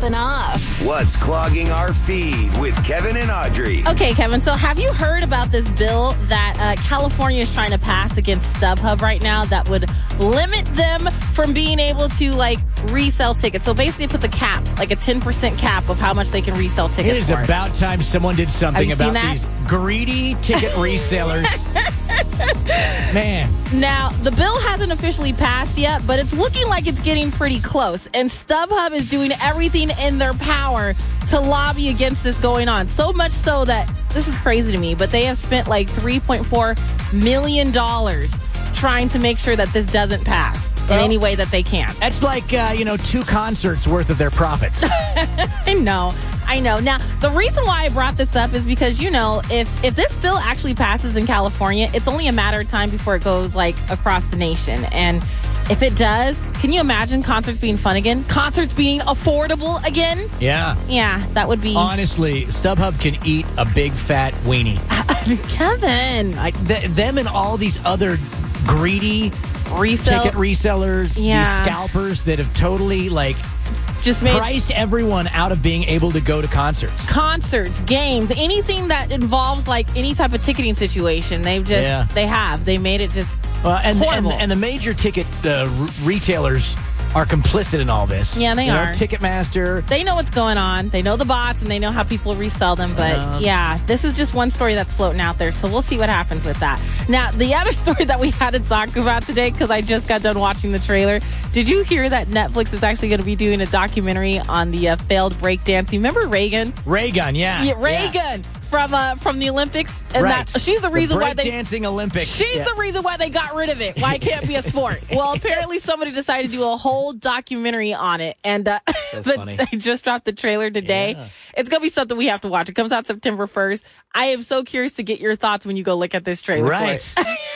popping off. What's clogging our feed with Kevin and Audrey? Okay, Kevin, so have you heard about this bill that California is trying to pass against StubHub right now that would limit them from being able to, resell tickets? So basically it puts a cap, a 10% cap of how much they can resell tickets It is for. about time someone did something about that? these greedy ticket resellers. Man. Now, the bill hasn't officially passed yet, but it's looking like it's getting pretty close. And StubHub is doing everything in their power to lobby against this going on. So much so that, this is crazy to me, but they have spent $3.4 million trying to make sure that this doesn't pass in any way that they can. That's 2 concerts worth of their profits. I know. Now, the reason why I brought this up is because, if this bill actually passes in California, it's only a matter of time before it goes, across the nation. And if it does, can you imagine concerts being fun again? Concerts being affordable again? Yeah. Yeah, that would be... Honestly, StubHub can eat a big fat weenie. Kevin. Them and all these other greedy ticket resellers, these scalpers that have totally, just made priced everyone out of being able to go to concerts. Concerts, games, anything that involves any type of ticketing situation. They've just they made it just horrible. And the major ticket retailers are complicit in all this. Yeah, they are. Ticketmaster. They know what's going on. They know the bots and they know how people resell them. But this is just one story that's floating out there. So we'll see what happens with that. Now, the other story that we had to talk about today, because I just got done watching the trailer. Did you hear that Netflix is actually going to be doing a documentary on the failed breakdancing? Remember Reagan? Reagan, yeah. Reagan. Yeah. From the Olympics, and right. She's the reason why breakdancing Olympics. She's the reason why they got rid of it. Why it can't be a sport? Well, apparently somebody decided to do a whole documentary on it, and they just dropped the trailer today. Yeah. It's gonna be something we have to watch. It comes out September 1st. I am so curious to get your thoughts when you go look at this trailer. Right.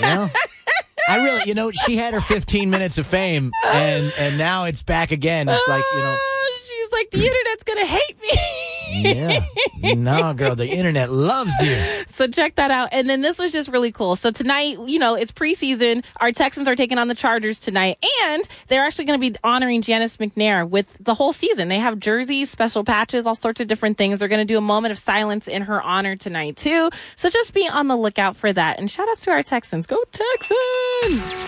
I really, she had her 15 minutes of fame, and now it's back again. It's she's like, the internet's gonna hate me. Yeah. No, girl, the internet loves you. So check that out. And then this was just really cool. So tonight, it's preseason. Our Texans are taking on the Chargers tonight. And they're actually going to be honoring Janice McNair with the whole season. They have jerseys, special patches, all sorts of different things. They're going to do a moment of silence in her honor tonight, too. So just be on the lookout for that. And shout outs to our Texans. Go Texans!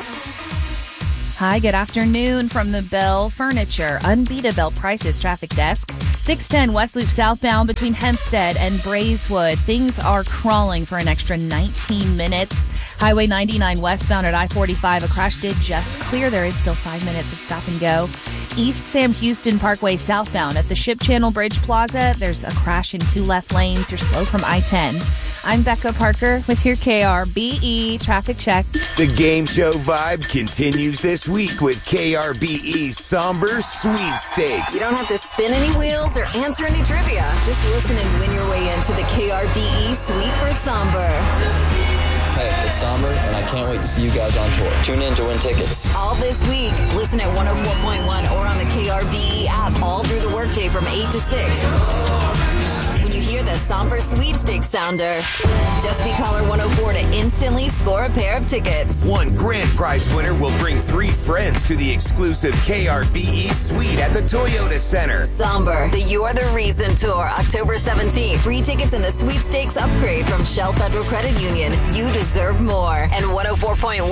Hi, good afternoon from the Bell Furniture Unbeatable Prices Traffic Desk. 610 West Loop southbound between Hempstead and Braeswood. Things are crawling for an extra 19 minutes. Highway 99 westbound at I-45. A crash did just clear. There is still 5 minutes of stop and go. East Sam Houston Parkway southbound at the Ship Channel Bridge Plaza. There's a crash in 2 left lanes. You're slow from I-10. I'm Becca Parker with your KRBE Traffic Check. The game show vibe continues this week with KRBE's Somber Sweepstakes. You don't have to spin any wheels or answer any trivia. Just listen and win your way into the KRBE Sweep for Somber. Hey, it's Somber, and I can't wait to see you guys on tour. Tune in to win tickets. All this week. Listen at 104.1 or on the KRBE app all through the workday from 8 to 6. When you hear the Somber Sweepstakes sounder, just be caller 104 to instantly score a pair of tickets. One grand prize winner will bring 3 friends to the exclusive KRBE suite at the Toyota Center. Somber, the You're the Reason Tour, October 17th. Free tickets in the Sweepstakes upgrade from Shell Federal Credit Union. You deserve more. And 104.1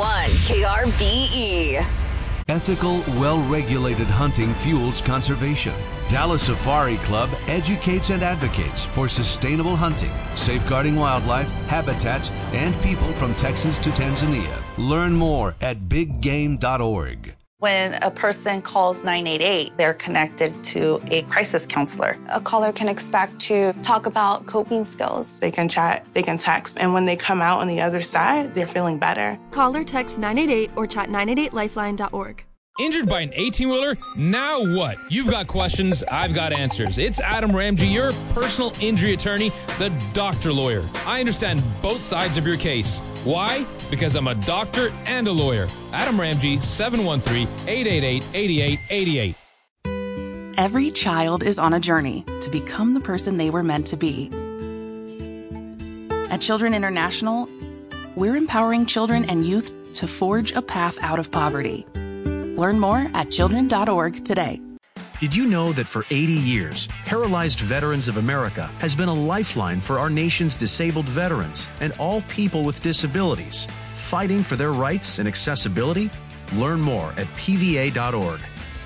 KRBE. Ethical, well-regulated hunting fuels conservation. Dallas Safari Club educates and advocates for sustainable hunting, safeguarding wildlife, habitats, and people from Texas to Tanzania. Learn more at biggame.org. When a person calls 988, they're connected to a crisis counselor. A caller can expect to talk about coping skills. They can chat, they can text, and when they come out on the other side, they're feeling better. Call or text 988 or chat 988lifeline.org. Injured by an 18-wheeler? Now what? You've got questions, I've got answers. It's Adam Ramsey, your personal injury attorney, the doctor lawyer. I understand both sides of your case. Why? Because I'm a doctor and a lawyer. Adam Ramsey, 713-888-8888. Every child is on a journey to become the person they were meant to be. At Children International, we're empowering children and youth to forge a path out of poverty. Learn more at children.org today. Did you know that for 80 years, Paralyzed Veterans of America has been a lifeline for our nation's disabled veterans and all people with disabilities, fighting for their rights and accessibility? Learn more at pva.org.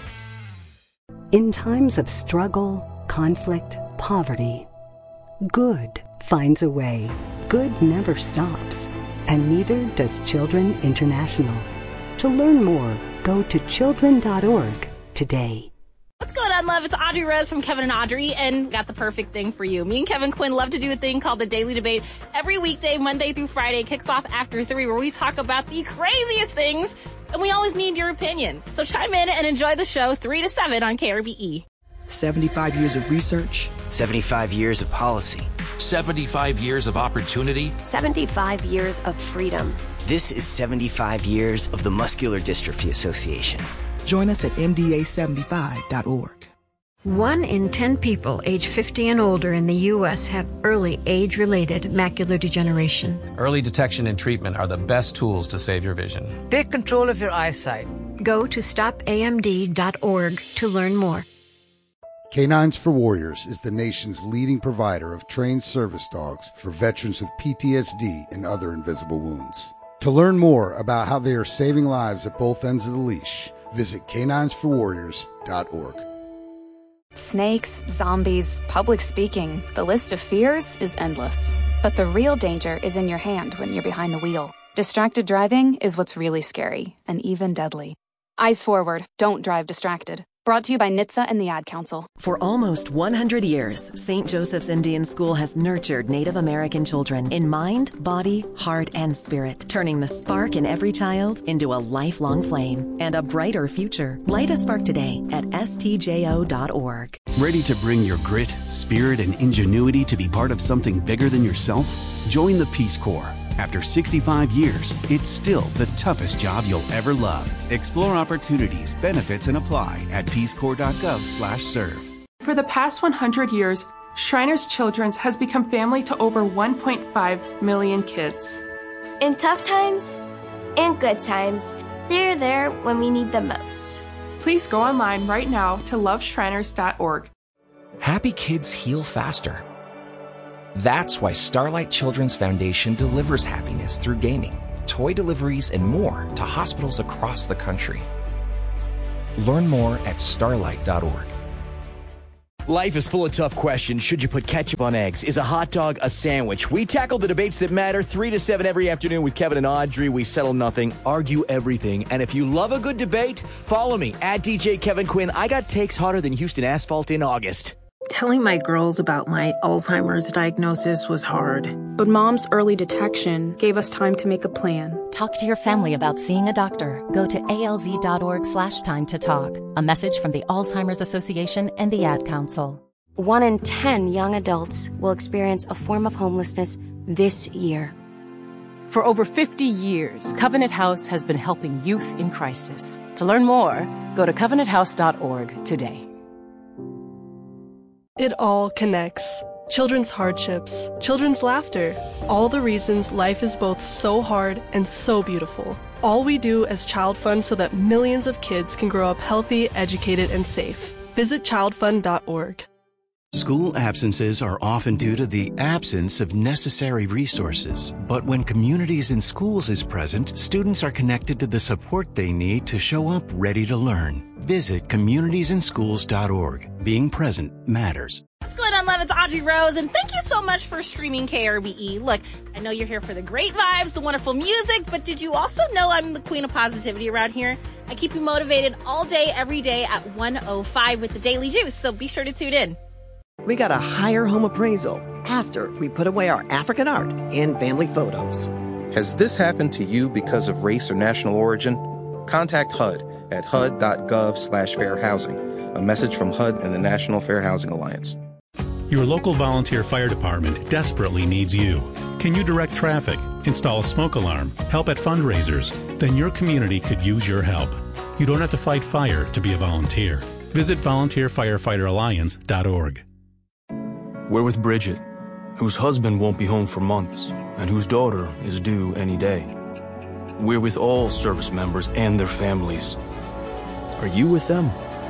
In times of struggle, conflict, poverty, good finds a way. Good never stops, and neither does Children International. To learn more, go to children.org today. What's going on, love? It's Audrey Rose from Kevin and Audrey, and got the perfect thing for you. Me and Kevin Quinn love to do a thing called the Daily Debate. Every weekday, Monday through Friday, kicks off after 3, where we talk about the craziest things, and we always need your opinion. So chime in and enjoy the show 3 to 7 on KRBE. 75 years of research. 75 years of policy. 75 years of opportunity. 75 years of freedom. This is 75 years of the Muscular Dystrophy Association. Join us at mda75.org. 1 in 10 people age 50 and older in the U.S. have early age-related macular degeneration. Early detection and treatment are the best tools to save your vision. Take control of your eyesight. Go to stopamd.org to learn more. Canines for Warriors is the nation's leading provider of trained service dogs for veterans with PTSD and other invisible wounds. To learn more about how they are saving lives at both ends of the leash, visit caninesforwarriors.org. Snakes, zombies, public speaking, the list of fears is endless. But the real danger is in your hand when you're behind the wheel. Distracted driving is what's really scary and even deadly. Eyes forward, don't drive distracted. Brought to you by NHTSA and the Ad Council. For almost 100 years, St. Joseph's Indian School has nurtured Native American children in mind, body, heart, and spirit, turning the spark in every child into a lifelong flame and a brighter future. Light a spark today at stjo.org. Ready to bring your grit, spirit, and ingenuity to be part of something bigger than yourself? Join the Peace Corps. After 65 years, it's still the toughest job you'll ever love. Explore opportunities, benefits, and apply at peacecorps.gov/serve. For the past 100 years, Shriners Children's has become family to over 1.5 million kids. In tough times and good times, they're there when we need them most. Please go online right now to loveshriners.org. Happy kids heal faster. That's why Starlight Children's Foundation delivers happiness through gaming, toy deliveries, and more to hospitals across the country. Learn more at starlight.org. Life is full of tough questions. Should you put ketchup on eggs? Is a hot dog a sandwich? We tackle the debates that matter 3 to 7 every afternoon with Kevin and Audrey. We settle nothing, argue everything. And if you love a good debate, follow me at DJ Kevin Quinn. I got takes hotter than Houston asphalt in August. Telling my girls about my Alzheimer's diagnosis was hard. But Mom's early detection gave us time to make a plan. Talk to your family about seeing a doctor. Go to alz.org/time-to-talk. A message from the Alzheimer's Association and the Ad Council. 1 in 10 young adults will experience a form of homelessness this year. For over 50 years, Covenant House has been helping youth in crisis. To learn more, go to covenanthouse.org today. It all connects. Children's hardships, children's laughter, all the reasons life is both so hard and so beautiful. All we do as Child Fund so that millions of kids can grow up healthy, educated, and safe. Visit childfund.org. School absences are often due to the absence of necessary resources. But when Communities in Schools is present, students are connected to the support they need to show up ready to learn. Visit communitiesinschools.org. Being present matters. What's going on, love? It's Audrey Rose, and thank you so much for streaming KRBE. Look, I know you're here for the great vibes, the wonderful music, but did you also know I'm the queen of positivity around here? I keep you motivated all day, every day at 1:05 with the Daily Juice, so be sure to tune in. We got a higher home appraisal after we put away our African art and family photos. Has this happened to you because of race or national origin? Contact HUD at hud.gov/fair housing. A message from HUD and the National Fair Housing Alliance. Your local volunteer fire department desperately needs you. Can you direct traffic, install a smoke alarm, help at fundraisers? Then your community could use your help. You don't have to fight fire to be a volunteer. Visit volunteerfirefighteralliance.org. We're with Bridget, whose husband won't be home for months and whose daughter is due any day. We're with all service members and their families. Are you with them?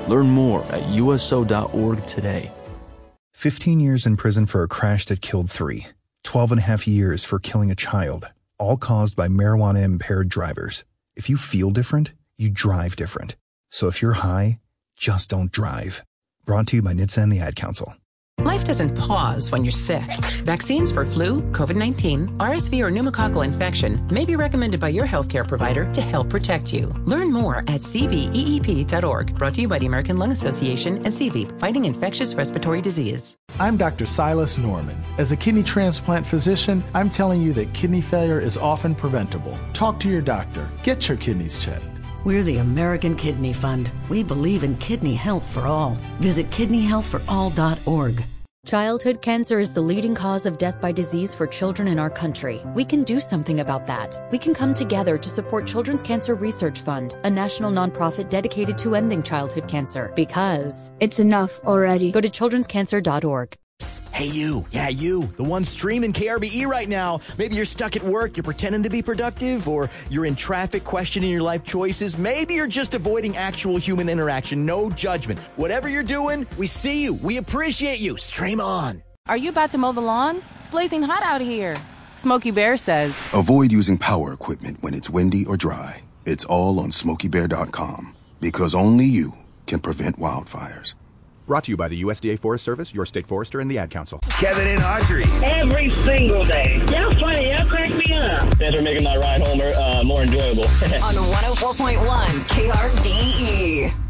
Learn more at uso.org today. 15 years in prison for a crash that killed 3. 12 and a half years for killing a child, all caused by marijuana-impaired drivers. If you feel different, you drive different. So if you're high, just don't drive. Brought to you by NHTSA and the Ad Council. Life doesn't pause when you're sick. Vaccines for flu, COVID-19, RSV, or pneumococcal infection may be recommended by your healthcare provider to help protect you. Learn more at cveep.org. Brought to you by the American Lung Association and CVEEP, fighting infectious respiratory disease. I'm Dr. Silas Norman. As a kidney transplant physician, I'm telling you that kidney failure is often preventable. Talk to your doctor. Get your kidneys checked. We're the American Kidney Fund. We believe in kidney health for all. Visit kidneyhealthforall.org. Childhood cancer is the leading cause of death by disease for children in our country. We can do something about that. We can come together to support Children's Cancer Research Fund, a national nonprofit dedicated to ending childhood cancer. Because it's enough already. Go to childrenscancer.org. Hey, you. Yeah, you. The one streaming KRBE right now. Maybe you're stuck at work, you're pretending to be productive, or you're in traffic questioning your life choices. Maybe you're just avoiding actual human interaction. No judgment. Whatever you're doing, we see you. We appreciate you. Stream on. Are you about to mow the lawn? It's blazing hot out here. Smokey Bear says, avoid using power equipment when it's windy or dry. It's all on SmokeyBear.com. Because only you can prevent wildfires. Brought to you by the USDA Forest Service, your state forester, and the Ad Council. Kevin and Audrey. Every single day. Y'all funny. Y'all crack me up. Thanks for making my ride home more enjoyable. On 104.1 KRDE.